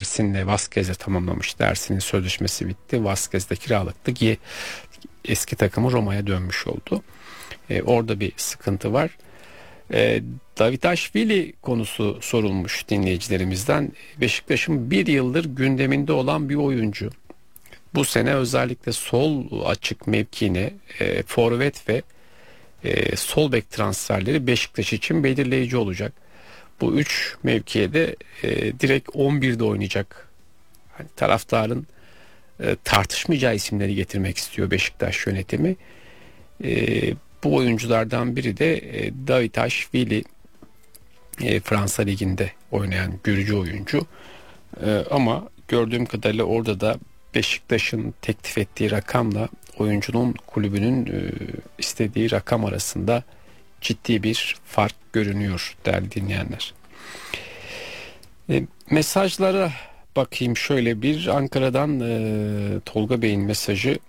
Dersin'le Vazquez'le tamamlamış. Dersin'in sözleşmesi bitti. Vazquez de kiralıktı ki eski takımı Roma'ya dönmüş oldu. Orada bir sıkıntı var. Davitaşvili konusu sorulmuş dinleyicilerimizden. Beşiktaş'ın bir yıldır gündeminde olan bir oyuncu. Bu sene özellikle sol açık mevkine forvet ve sol bek transferleri Beşiktaş için belirleyici olacak. Bu üç mevkiye de direkt 11'de oynayacak. Hani taraftarın tartışmayacağı isimleri getirmek istiyor Beşiktaş yönetimi. Bu oyunculardan biri de Davitaşvili, Fransa Ligi'nde oynayan Gürcü oyuncu. Ama gördüğüm kadarıyla orada da Beşiktaş'ın teklif ettiği rakamla oyuncunun kulübünün istediği rakam arasında ciddi bir fark görünüyor değerli dinleyenler. Mesajlara bakayım, şöyle bir Ankara'dan Tolga Bey'in mesajı.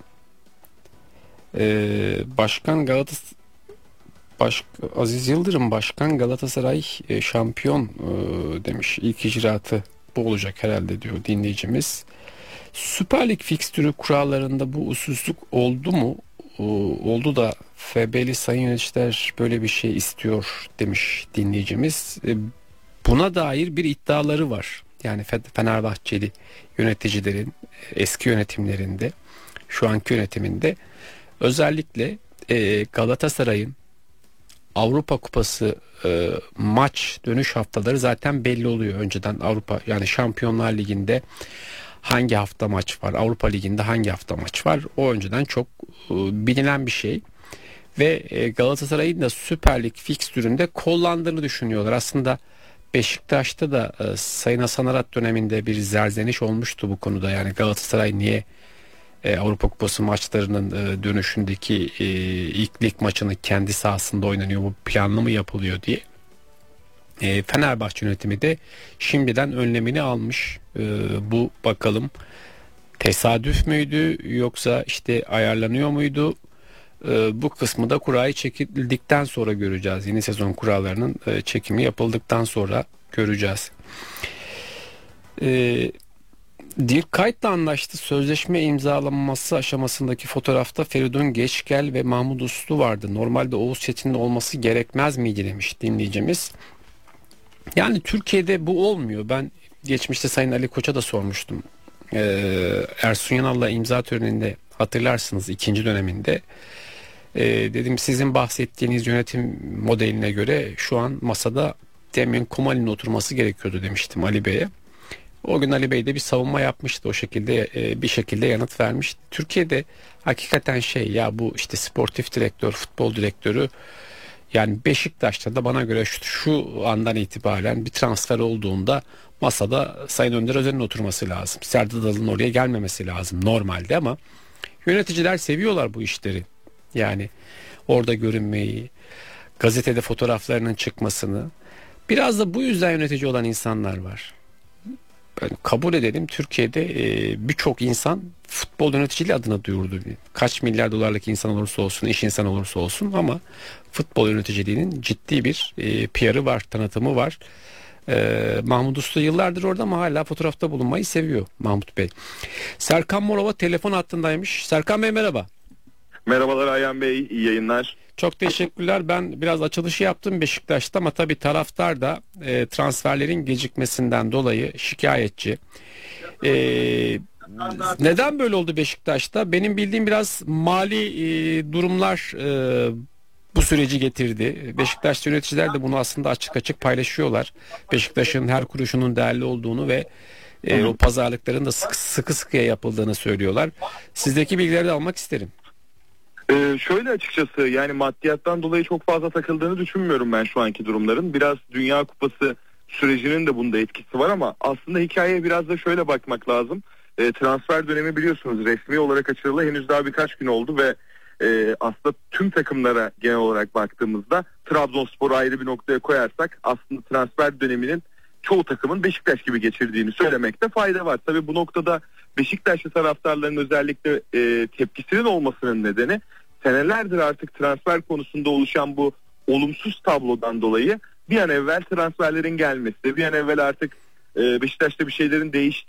Aziz Yıldırım Başkan Galatasaray şampiyon demiş. İlk icraatı bu olacak herhalde diyor dinleyicimiz. Süper Lig fikstürü kurallarında bu usulsüzlük oldu mu? Oldu da FB'li sayın yöneticiler böyle bir şey istiyor demiş dinleyicimiz. Buna dair bir iddiaları var. Yani Fenerbahçeli yöneticilerin eski yönetimlerinde, şu anki yönetiminde özellikle Galatasaray'ın Avrupa Kupası maç dönüş haftaları zaten belli oluyor önceden. Avrupa, yani Şampiyonlar Ligi'nde hangi hafta maç var, Avrupa Ligi'nde hangi hafta maç var, o önceden çok bilinen bir şey. Ve Galatasaray'ın da Süper Lig fikstüründe kollandığını düşünüyorlar. Aslında Beşiktaş'ta da Sayın Hasan Arat döneminde bir zerzeniş olmuştu bu konuda. Yani Galatasaray niye Avrupa Kupası maçlarının dönüşündeki ilk lig maçını kendi sahasında oynanıyor, bu planlı mı yapılıyor diye. Fenerbahçe yönetimi de şimdiden önlemini almış. Bu bakalım tesadüf müydü yoksa işte ayarlanıyor muydu? Bu kısmı da kurayı çekildikten sonra göreceğiz. Yeni sezon kurallarının çekimi yapıldıktan sonra göreceğiz. Dirk Kuyt'la anlaştı. Sözleşme imzalanması aşamasındaki fotoğrafta Feridun Geçgel ve Mahmut Uslu vardı. Normalde Oğuz Çetin'in olması gerekmez miydi demiş dinleyicimiz. Yani Türkiye'de bu olmuyor. Ben geçmişte Sayın Ali Koç'a da sormuştum. Ersun Yanal'la imza töreninde hatırlarsınız, ikinci döneminde. Dedim sizin bahsettiğiniz yönetim modeline göre şu an masada Demian Komali'nin oturması gerekiyordu demiştim Ali Bey'e. O gün Ali Bey de bir savunma yapmıştı, o şekilde bir şekilde yanıt vermiş. Türkiye'de hakikaten ya bu işte sportif direktör, futbol direktörü, yani Beşiktaş'ta da bana göre şu andan itibaren bir transfer olduğunda masada Sayın Önder Özen'in oturması lazım. Serdar Adalı'nın oraya gelmemesi lazım normalde, ama yöneticiler seviyorlar bu işleri. Yani orada görünmeyi, gazetede fotoğraflarının çıkmasını. Biraz da bu yüzden yönetici olan insanlar var. Yani kabul edelim, Türkiye'de birçok insan futbol yöneticiliği adına duyurdu. Kaç milyar dolarlık insan olursa olsun, iş insanı olursa olsun, ama futbol yöneticiliğinin ciddi bir PR'ı var, tanıtımı var. Mahmut Usta yıllardır orada ama hala fotoğrafta bulunmayı seviyor Mahmut Bey. Serkan Morova telefon hattındaymış. Serkan Bey merhaba. Merhabalar Ayhan Bey, iyi yayınlar. Çok teşekkürler. Ben biraz açılışı yaptım Beşiktaş'ta ama tabii taraftar da transferlerin gecikmesinden dolayı şikayetçi. Neden böyle oldu Beşiktaş'ta? Benim bildiğim biraz mali durumlar bu süreci getirdi. Beşiktaş yöneticiler de bunu aslında açık açık paylaşıyorlar. Beşiktaş'ın her kuruşunun değerli olduğunu ve o pazarlıkların da sıkı sıkıya yapıldığını söylüyorlar. Sizdeki bilgileri de almak isterim. Şöyle açıkçası, yani maddiyattan dolayı çok fazla takıldığını düşünmüyorum ben şu anki durumların. Biraz Dünya Kupası sürecinin de bunda etkisi var ama aslında hikayeye biraz da şöyle bakmak lazım. Transfer dönemi biliyorsunuz resmi olarak açılalı henüz daha birkaç gün oldu ve aslında tüm takımlara genel olarak baktığımızda Trabzonspor'u ayrı bir noktaya koyarsak aslında transfer döneminin çoğu takımın Beşiktaş gibi geçirdiğini söylemekte fayda var. Tabii bu noktada Beşiktaşlı taraftarların özellikle tepkisinin olmasının nedeni senelerdir artık transfer konusunda oluşan bu olumsuz tablodan dolayı bir an evvel transferlerin gelmesi, bir an evvel artık Beşiktaş'ta bir şeylerin